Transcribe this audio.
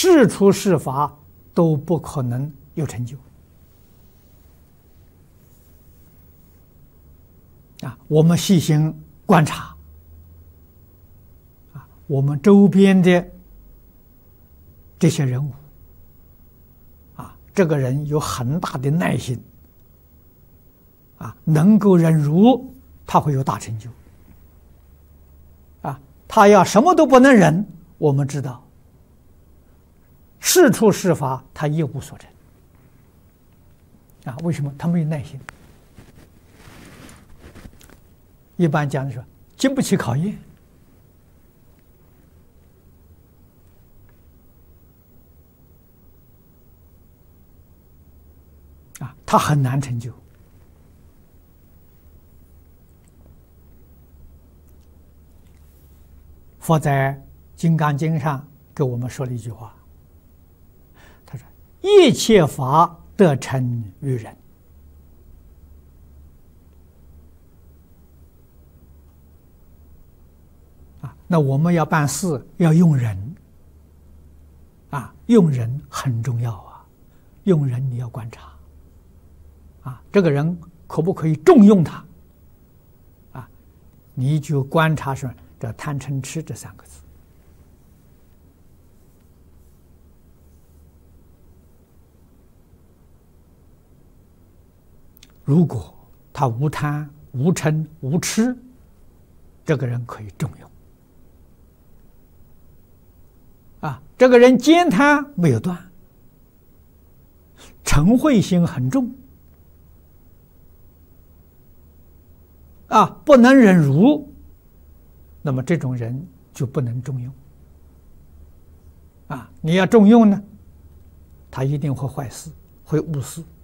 事出事法都不可能有成就。我们细心观察，我们周边的这些人物，这个人有很大的耐心，能够忍辱，他会有大成就。他要什么都不能忍，我们知道，事出事法，他一无所成。为什么？他没有耐心。一般讲的说，经不起考验。他很难成就。佛在《金刚经》上给我们说了一句话，他说：“一切法得成于人。”那我们要办事要用人，用人很重要啊，用人你要观察，这个人可不可以重用他，你就观察说这贪嗔痴这三个字。如果他无贪无嗔无痴，这个人可以重用。这个人奸贪没有断，嗔恚心很重，不能忍辱，那么这种人就不能重用。你要重用呢，他一定会坏事，会误事。